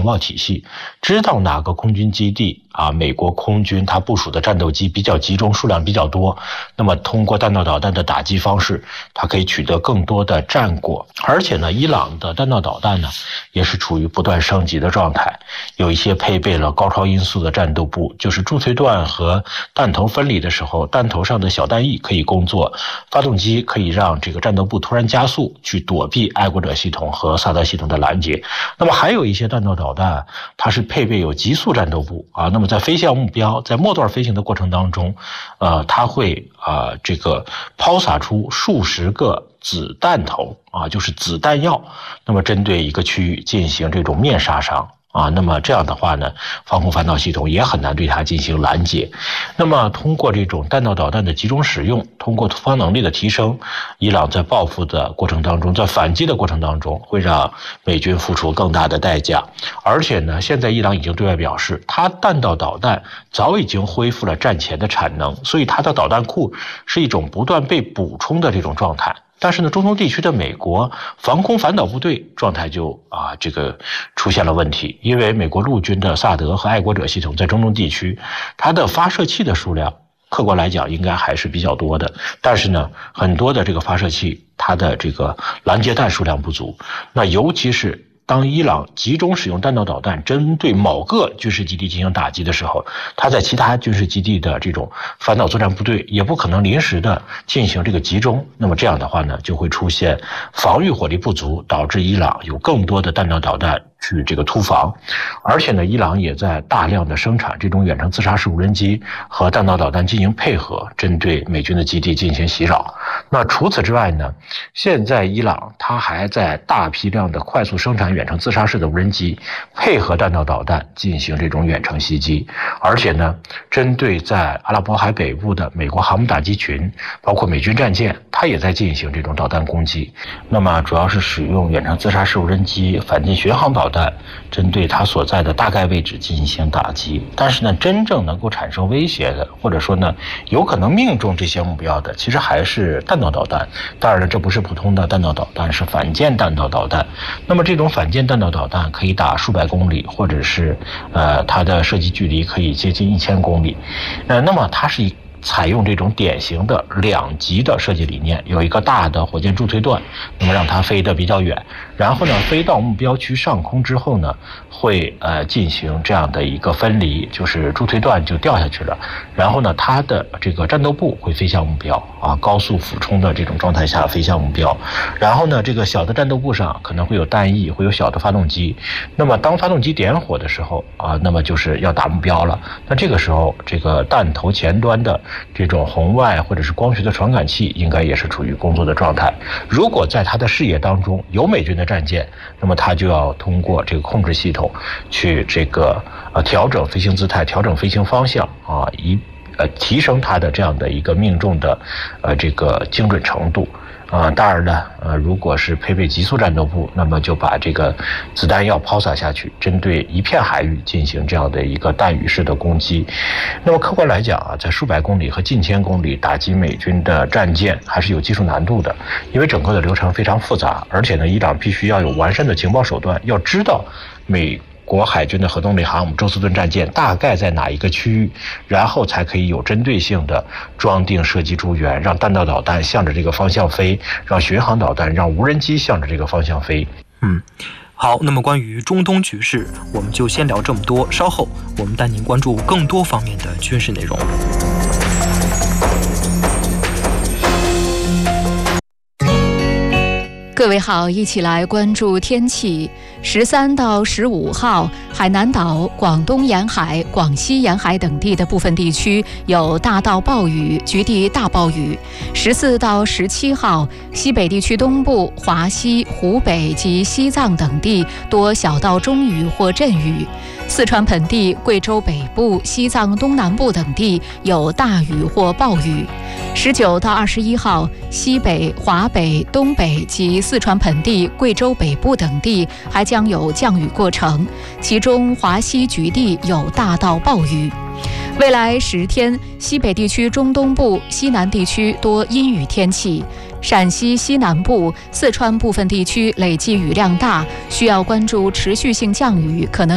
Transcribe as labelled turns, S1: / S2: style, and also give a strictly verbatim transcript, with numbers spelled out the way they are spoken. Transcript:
S1: 报体系，知道哪个空军基地啊，美国空军它部署的战斗机比较集中，数量比较多，那么通过弹道导弹的打击方式，它可以取得更多的战果。而且呢，伊朗的弹道导弹呢也是处于不断升级的状态，有一些配备了高超音速的战斗部，就是助推段和弹头分离的时候，弹头上的小弹翼可以工作，发动机可以让这个战斗部突然加速，去躲避爱国者系统和萨德系统的拦截。那么还有一些弹道导弹，它是配备有极速战斗部啊，那么在飞向目标，在末段飞行的过程当中，呃，它会啊、呃、这个抛洒出数十个子弹头啊，就是子弹药，那么针对一个区域进行这种面杀伤。啊，那么这样的话呢，防空反导系统也很难对它进行拦截。那么通过这种弹道导弹的集中使用，通过突防能力的提升，伊朗在报复的过程当中，在反击的过程当中，会让美军付出更大的代价。而且呢，现在伊朗已经对外表示，它弹道导弹早已经恢复了战前的产能，所以它的导弹库是一种不断被补充的这种状态。但是呢，中东地区的美国防空反导部队状态就啊这个出现了问题，因为美国陆军的萨德和爱国者系统在中东地区，它的发射器的数量客观来讲应该还是比较多的，但是呢，很多的这个发射器它的这个拦截弹数量不足，那尤其是当伊朗集中使用弹道导弹针对某个军事基地进行打击的时候，它在其他军事基地的这种反导作战部队也不可能临时的进行这个集中，那么这样的话呢，就会出现防御火力不足，导致伊朗有更多的弹道导弹去这个突防。而且呢，伊朗也在大量的生产这种远程自杀式无人机和弹道导弹进行配合，针对美军的基地进行袭扰。那除此之外呢，现在伊朗它还在大批量的快速生产远程自杀式的无人机，配合弹道导弹进行这种远程袭击。而且呢，针对在阿拉伯海北部的美国航母打击群，包括美军战舰，它也在进行这种导弹攻击。那么主要是使用远程自杀式无人机、反舰巡航导弹，针对它所在的大概位置进行打击。但是呢，真正能够产生威胁的，或者说呢，有可能命中这些目标的，其实还是弹道导弹。当然了，这不是普通的弹道导弹，是反舰弹道导弹。那么这种反舰弹道导弹可以打数百公里，或者是呃它的射击距离可以接近一千公里。呃，那么它是一采用这种典型的两级的设计理念，有一个大的火箭助推段，那么让它飞得比较远，然后呢，飞到目标区上空之后呢，会呃进行这样的一个分离，就是助推段就掉下去了，然后呢，它的这个战斗部会飞向目标啊，高速俯冲的这种状态下飞向目标，然后呢，这个小的战斗部上可能会有弹翼，会有小的发动机，那么当发动机点火的时候啊，那么就是要打目标了，那这个时候这个弹头前端的这种红外或者是光学的传感器应该也是处于工作的状态。如果在它的视野当中有美军的战舰，那么它就要通过这个控制系统去这个呃调整飞行姿态，调整飞行方向啊，以呃提升它的这样的一个命中的呃这个精准程度。啊、呃，当然呢，呃，如果是配备极速战斗部，那么就把这个子弹药抛洒下去，针对一片海域进行这样的一个弹雨式的攻击。那么客观来讲啊，在数百公里和近千公里打击美军的战舰还是有技术难度的，因为整个的流程非常复杂，而且呢，伊朗必须要有完善的情报手段，要知道美国海军的核动力航母宙斯盾战舰大概在哪一个区域，然后才可以有针对性的装定射击诸元，让弹道导弹向着这个方向飞，让巡航导弹，让无人机向着这个方向飞。
S2: 嗯，好，那么关于中东局势，我们就先聊这么多，稍后我们带您关注更多方面的军事内容。
S3: 各位好，一起来关注天气。十三到十五号，海南岛、广东沿海、广西沿海等地的部分地区有大到暴雨，局地大暴雨。十四到十七号，西北地区东部、华西、湖北及西藏等地多小到中雨或阵雨。四川盆地、贵州北部、西藏东南部等地有大雨或暴雨。十九到二十一号，西北、华北、东北及四川盆地、贵州北部等地还将有降雨过程，其中华西局地有大到暴雨。未来十天，西北地区中东部、西南地区多阴雨天气，陕西西南部、四川部分地区累计雨量大，需要关注持续性降雨可能